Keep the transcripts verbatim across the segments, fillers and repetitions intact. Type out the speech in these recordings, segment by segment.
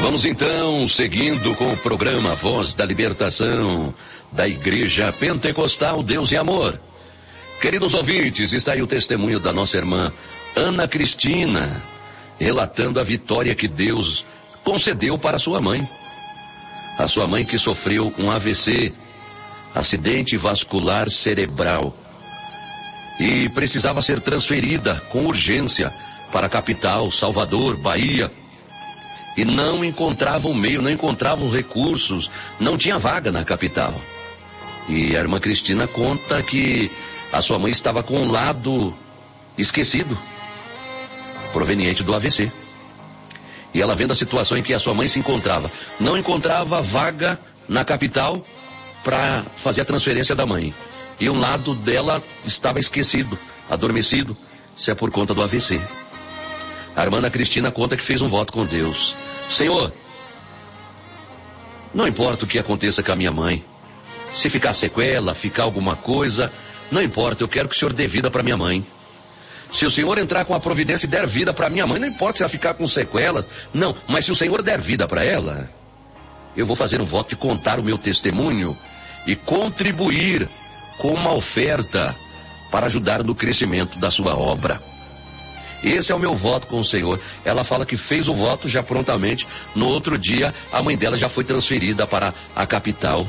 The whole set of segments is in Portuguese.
Vamos então, seguindo com o programa Voz da Libertação, da Igreja Pentecostal Deus e Amor. Queridos ouvintes, está aí o testemunho da nossa irmã Ana Cristina, relatando a vitória que Deus concedeu para sua mãe. A sua mãe que sofreu um A V C, acidente vascular cerebral, e precisava ser transferida com urgência para a capital, Salvador, Bahia. E não encontravam meio, não encontravam recursos, não tinha vaga na capital. E a irmã Cristina conta que a sua mãe estava com um lado esquecido, proveniente do A V C. E ela vendo a situação em que a sua mãe se encontrava, não encontrava vaga na capital para fazer a transferência da mãe. E um lado dela estava esquecido, adormecido, isso é por conta do A V C. A irmã Ana Cristina conta que fez um voto com Deus. Senhor, não importa o que aconteça com a minha mãe, se ficar sequela, ficar alguma coisa, não importa, eu quero que o Senhor dê vida para minha mãe. Se o Senhor entrar com a providência e der vida para minha mãe, não importa se ela ficar com sequela, não, mas se o Senhor der vida para ela, eu vou fazer um voto de contar o meu testemunho e contribuir com uma oferta para ajudar no crescimento da sua obra. Esse é o meu voto com o Senhor. Ela fala que fez o voto já prontamente. No outro dia, a mãe dela já foi transferida para a capital.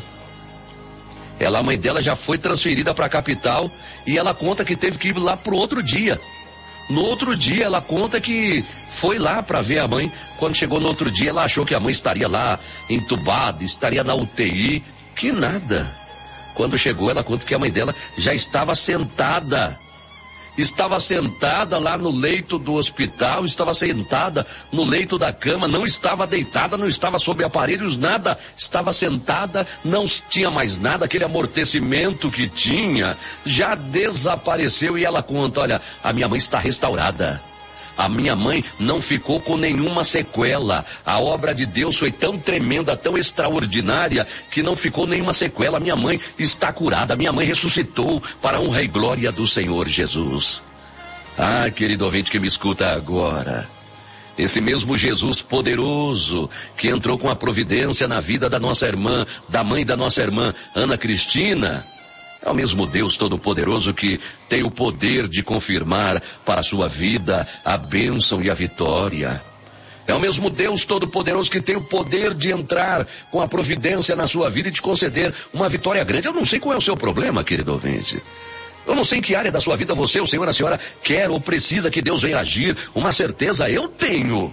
Ela, a mãe dela já foi transferida para a capital e ela conta que teve que ir lá pro outro dia. No outro dia, ela conta que foi lá para ver a mãe. Quando chegou no outro dia, ela achou que a mãe estaria lá entubada, estaria na U T I. Que nada. Quando chegou, ela conta que a mãe dela já estava sentada. Estava sentada lá no leito do hospital, estava sentada no leito da cama, não estava deitada, não estava sob aparelhos, nada, estava sentada, não tinha mais nada, aquele amortecimento que tinha já desapareceu. E ela conta, olha, a minha mãe está restaurada. A minha mãe não ficou com nenhuma sequela. A obra de Deus foi tão tremenda, tão extraordinária, que não ficou nenhuma sequela. A minha mãe está curada. A minha mãe ressuscitou para a honra e glória do Senhor Jesus. Ah, querido ouvinte que me escuta agora, esse mesmo Jesus poderoso que entrou com a providência na vida da nossa irmã, da mãe da nossa irmã Ana Cristina, é o mesmo Deus Todo-Poderoso que tem o poder de confirmar para a sua vida a bênção e a vitória. É o mesmo Deus Todo-Poderoso que tem o poder de entrar com a providência na sua vida e te conceder uma vitória grande. Eu não sei qual é o seu problema, querido ouvinte. Eu não sei em que área da sua vida você, o senhor, a senhora quer ou precisa que Deus venha agir. Uma certeza eu tenho.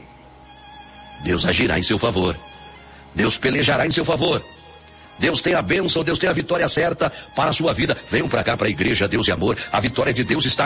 Deus agirá em seu favor. Deus pelejará em seu favor. Deus tem a bênção, Deus tem a vitória certa para a sua vida. Venham para cá, para a igreja Deus e Amor. A vitória de Deus está